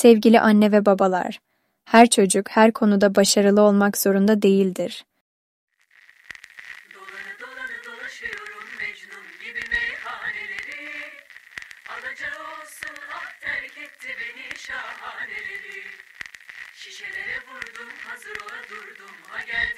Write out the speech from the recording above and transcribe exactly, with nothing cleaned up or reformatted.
Sevgili anne ve babalar, her çocuk her konuda başarılı olmak zorunda değildir. Dolanı dolanı dolaşıyorum Mecnun gibi meyhaneleri. Alacağı olsun ah terk etti beni şahaneleri. Şişelere vurdum hazır ola durdum ha geldi